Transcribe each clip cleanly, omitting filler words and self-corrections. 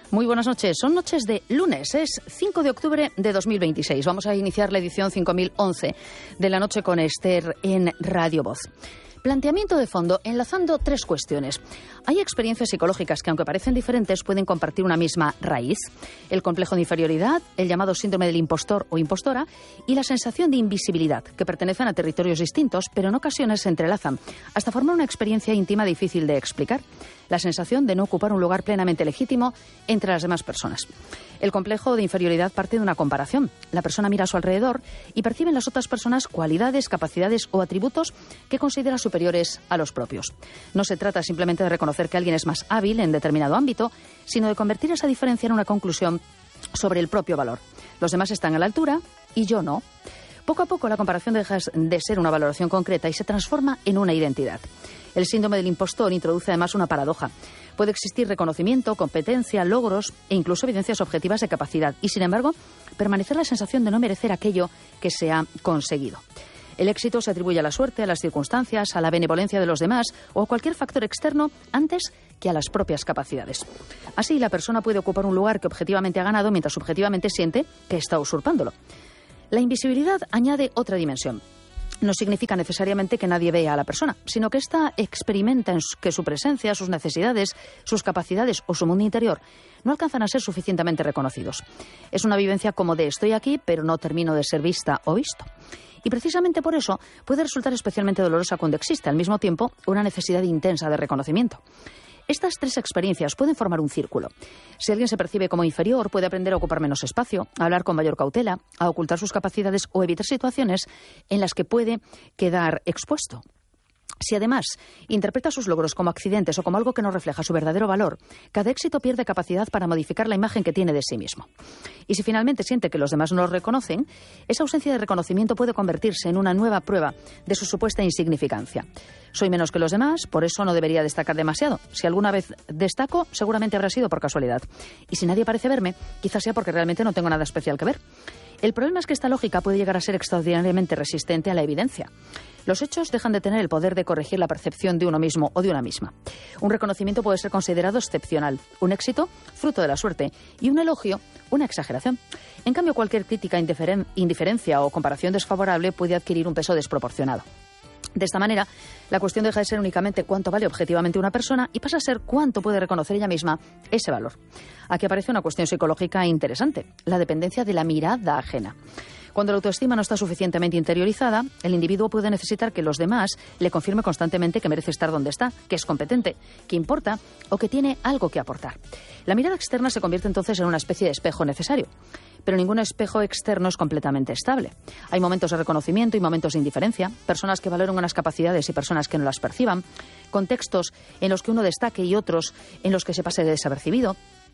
Muy buenas noches. Son noches de lunes. Es 5 de octubre de 2026. Vamos a iniciar la edición 5011 de la noche con Esther en Radio Voz. Planteamiento de fondo, enlazando tres cuestiones. Hay experiencias psicológicas que, aunque parecen diferentes, pueden compartir una misma raíz. El complejo de inferioridad, el llamado síndrome del impostor o impostora y la sensación de invisibilidad, que pertenecen a territorios distintos, pero en ocasiones se entrelazan, hasta formar una experiencia íntima difícil de explicar. La sensación de no ocupar un lugar plenamente legítimo entre las demás personas. El complejo de inferioridad parte de una comparación. La persona mira a su alrededor y percibe en las otras personas cualidades, capacidades o atributos que considera superiores a los propios. No se trata simplemente de reconocer que alguien es más hábil en determinado ámbito, sino de convertir esa diferencia en una conclusión sobre el propio valor. Los demás están a la altura y yo no. Poco a poco la comparación deja de ser una valoración concreta y se transforma en una identidad. El síndrome del impostor introduce además una paradoja. Puede existir reconocimiento, competencia, logros e incluso evidencias objetivas de capacidad y, sin embargo, permanecer la sensación de no merecer aquello que se ha conseguido. El éxito se atribuye a la suerte, a las circunstancias, a la benevolencia de los demás o a cualquier factor externo antes que a las propias capacidades. Así, la persona puede ocupar un lugar que objetivamente ha ganado mientras subjetivamente siente que está usurpándolo. La invisibilidad añade otra dimensión. No significa necesariamente que nadie vea a la persona, sino que ésta experimenta que su presencia, sus necesidades, sus capacidades o su mundo interior no alcanzan a ser suficientemente reconocidos. Es una vivencia como de estoy aquí, pero no termino de ser vista o visto. Y precisamente por eso puede resultar especialmente dolorosa cuando existe al mismo tiempo una necesidad intensa de reconocimiento. Estas tres experiencias pueden formar un círculo. Si alguien se percibe como inferior, puede aprender a ocupar menos espacio, a hablar con mayor cautela, a ocultar sus capacidades o evitar situaciones en las que puede quedar expuesto. Si además interpreta sus logros como accidentes o como algo que no refleja su verdadero valor, cada éxito pierde capacidad para modificar la imagen que tiene de sí mismo. Y si finalmente siente que los demás no lo reconocen, esa ausencia de reconocimiento puede convertirse en una nueva prueba de su supuesta insignificancia. Soy menos que los demás, por eso no debería destacar demasiado. Si alguna vez destaco, seguramente habrá sido por casualidad. Y si nadie parece verme, quizás sea porque realmente no tengo nada especial que ver. El problema es que esta lógica puede llegar a ser extraordinariamente resistente a la evidencia. Los hechos dejan de tener el poder de corregir la percepción de uno mismo o de una misma. Un reconocimiento puede ser considerado excepcional, un éxito, fruto de la suerte, y un elogio, una exageración. En cambio, cualquier crítica, indiferencia o comparación desfavorable puede adquirir un peso desproporcionado. De esta manera, la cuestión deja de ser únicamente cuánto vale objetivamente una persona y pasa a ser cuánto puede reconocer ella misma ese valor. Aquí aparece una cuestión psicológica interesante, la dependencia de la mirada ajena. Cuando la autoestima no está suficientemente interiorizada, el individuo puede necesitar que los demás le confirmen constantemente que merece estar donde está, que es competente, que importa o que tiene algo que aportar. La mirada externa se convierte entonces en una especie de espejo necesario. Pero ningún espejo externo es completamente estable. Hay momentos de reconocimiento y momentos de indiferencia, personas que valoran unas capacidades y personas que no las perciban, contextos en los que uno destaque y otros en los que se pase desapercibido.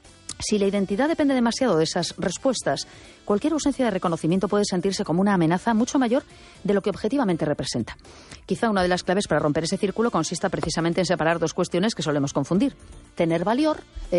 Si la identidad depende demasiado de esas respuestas, cualquier ausencia de reconocimiento puede sentirse como una amenaza mucho mayor de lo que objetivamente representa. Quizá una de las claves para romper ese círculo consista precisamente en separar dos cuestiones que solemos confundir: tener valor,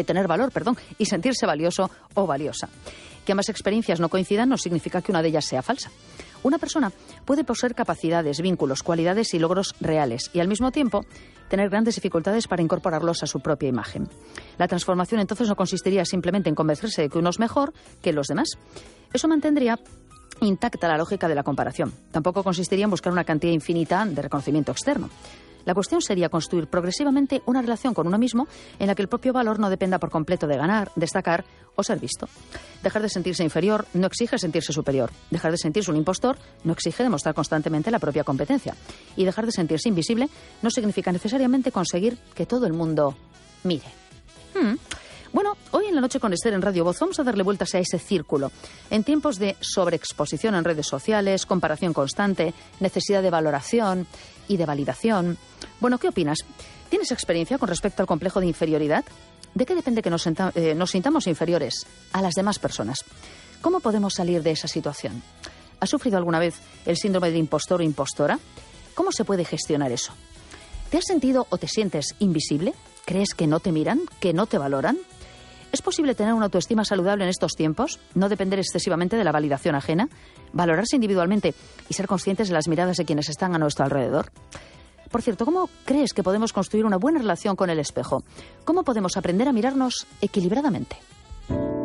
y sentirse valioso o valiosa. Que ambas experiencias no coincidan no significa que una de ellas sea falsa. Una persona puede poseer capacidades, vínculos, cualidades y logros reales y al mismo tiempo tener grandes dificultades para incorporarlos a su propia imagen. La transformación entonces no consistiría simplemente en convencerse de que uno es mejor que los demás. Eso mantendría intacta la lógica de la comparación. Tampoco consistiría en buscar una cantidad infinita de reconocimiento externo. La cuestión sería construir progresivamente una relación con uno mismo en la que el propio valor no dependa por completo de ganar, destacar o ser visto. Dejar de sentirse inferior no exige sentirse superior. Dejar de sentirse un impostor no exige demostrar constantemente la propia competencia. Y dejar de sentirse invisible no significa necesariamente conseguir que todo el mundo mire. Bueno, hoy en la noche con Esther en Radio Voz vamos a darle vueltas a ese círculo. En tiempos de sobreexposición en redes sociales, comparación constante, necesidad de valoración y de validación. Bueno, ¿qué opinas? ¿Tienes experiencia con respecto al complejo de inferioridad? ¿De qué depende que nos sintamos inferiores a las demás personas? ¿Cómo podemos salir de esa situación? ¿Has sufrido alguna vez el síndrome de impostor o impostora? ¿Cómo se puede gestionar eso? ¿Te has sentido o te sientes invisible? ¿Crees que no te miran? ¿Que no te valoran? ¿Es posible tener una autoestima saludable en estos tiempos? ¿No depender excesivamente de la validación ajena? ¿Valorarse individualmente y ser conscientes de las miradas de quienes están a nuestro alrededor? Por cierto, ¿cómo crees que podemos construir una buena relación con el espejo? ¿Cómo podemos aprender a mirarnos equilibradamente?